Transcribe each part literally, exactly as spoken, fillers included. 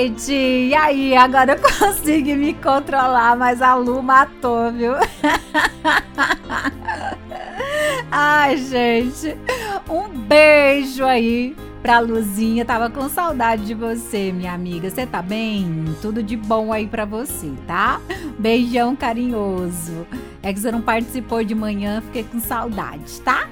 gente! E aí, agora eu consigo me controlar, mas a Lu matou, viu? Ai, gente, um beijo aí pra Luzinha. Tava com saudade de você, minha amiga. Você tá bem? Tudo de bom aí pra você, tá? Beijão carinhoso. É que você não participou de manhã, fiquei com saudade, tá?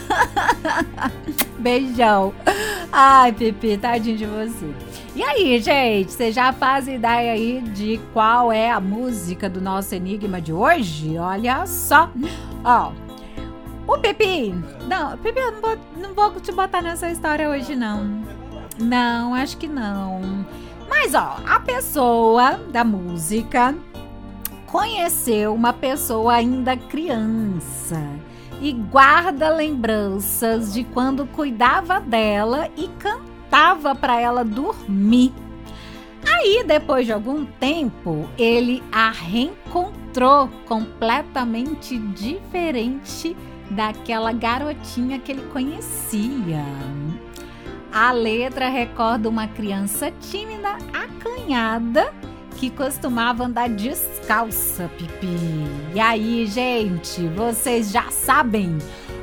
Beijão. Ai, Pipi, tadinho de você. E aí, gente, você já faz ideia aí de qual é a música do nosso enigma de hoje? Olha só. Ó, o Pipi... Não, Pipi, eu não vou, não vou te botar nessa história hoje, não. Não, acho que não. Mas, ó, a pessoa da música conheceu uma pessoa ainda criança e guarda lembranças de quando cuidava dela e cantava para ela dormir. Aí, depois de algum tempo, ele a reencontrou completamente diferente daquela garotinha que ele conhecia. A letra recorda uma criança tímida, acanhada, que costumava andar descalça, Pipi. E aí, gente, vocês já sabem,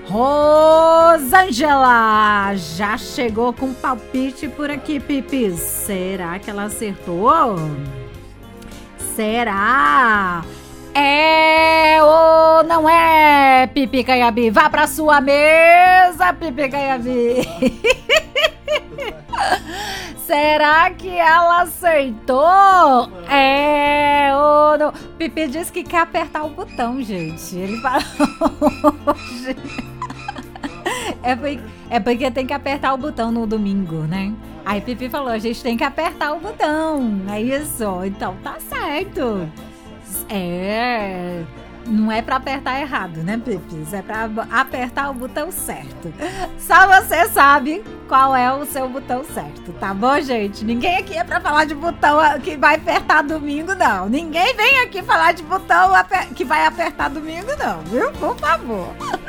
Rosângela já chegou com palpite por aqui, Pipi. Será que ela acertou? Será? É ou não é, Pipi Caiabi? Vá pra sua mesa, Pipi Caiabi. Será que ela acertou? É ou não? Pipi disse que quer apertar o botão, gente. Ele falou hoje. É porque, é porque tem que apertar o botão no domingo, né? Aí Pipi falou, a gente tem que apertar o botão. É isso. Então tá certo. É, não é pra apertar errado, né, Pipis? É pra apertar o botão certo. Só você sabe qual é o seu botão certo, tá bom, gente? Ninguém aqui é pra falar de botão que vai apertar domingo, não. Ninguém vem aqui falar de botão que vai apertar domingo, não, viu? Por favor.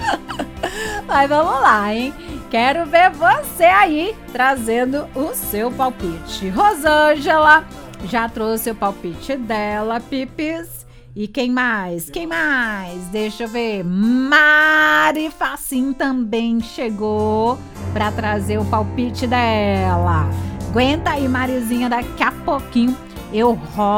Mas vamos lá, hein? Quero ver você aí trazendo o seu palpite. Rosângela já trouxe o palpite dela, Pipis. E quem mais? Quem mais? Deixa eu ver. Mari Facim também chegou para trazer o palpite dela. Aguenta aí, Marizinha, daqui a pouquinho eu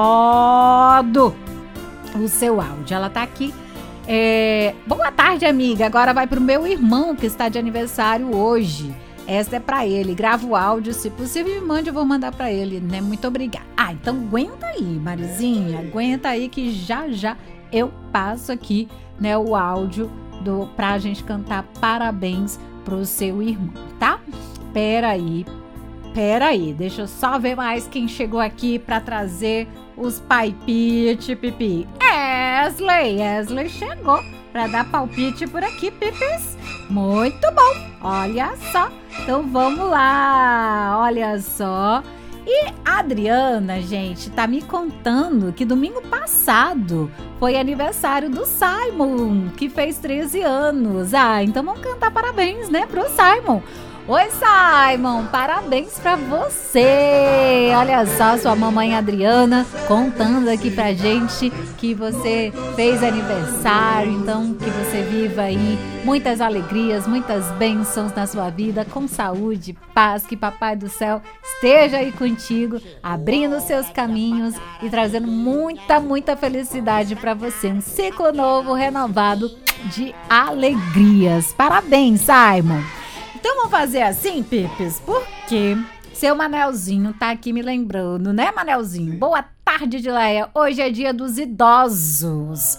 rodo o seu áudio. Ela tá aqui. É... Boa tarde, amiga. Agora vai pro meu irmão que está de aniversário hoje. Essa é pra ele. Grava o áudio, se possível, me mande, eu vou mandar pra ele, né? Muito obrigada. Ah, então aguenta aí, Marizinha. Aguenta aí que já já eu passo aqui, né, o áudio do, pra gente cantar parabéns pro seu irmão, tá? Pera aí, pera aí. Deixa eu só ver mais quem chegou aqui pra trazer os palpite, Pipi. Wesley, Wesley chegou pra dar palpite por aqui, Pipis. Muito bom, olha só. Então vamos lá, olha só. E a Adriana, gente, tá me contando que domingo passado foi aniversário do Simon, que fez treze anos. Ah, então vamos cantar parabéns, né, pro Simon. Oi, Simon, parabéns pra você. Olha só, sua mamãe Adriana contando aqui pra gente que você fez aniversário. Então, que você viva aí muitas alegrias, muitas bênçãos na sua vida, com saúde, paz, que Papai do Céu esteja aí contigo, abrindo seus caminhos e trazendo muita, muita felicidade pra você. Um ciclo novo, renovado de alegrias. Parabéns, Simon. Então vamos fazer assim, Pipis, porque seu Manelzinho tá aqui me lembrando, né, Manelzinho? Boa tarde, Dileia. Hoje é dia dos idosos.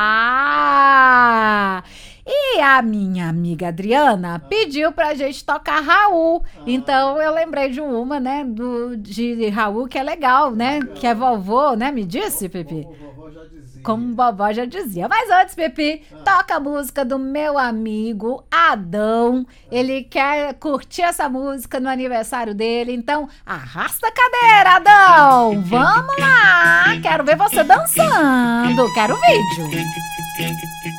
Ah! E a minha amiga Adriana pediu pra gente tocar Raul. Então eu lembrei de uma, né, do, de Raul, que é legal, né? Que é vovô, né? Me disse, Pipi? Como vovó já dizia. Mas antes, Pipi, toca a música do meu amigo Adão. Ele quer curtir essa música no aniversário dele. Então, arrasta a cadeira, Adão. Vamos lá. Quero ver você dançando. Quero vídeo.